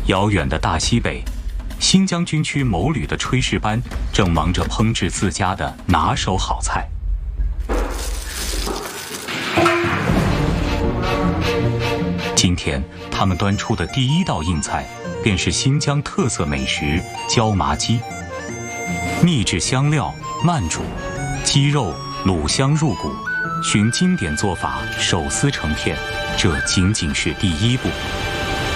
遥远的大西北，新疆军区某旅的炊事班正忙着烹制自家的拿手好菜。今天他们端出的第一道硬菜，便是新疆特色美食椒麻鸡。秘制香料，慢煮，鸡肉卤香入骨，循经典做法手撕成片，这仅仅是第一步。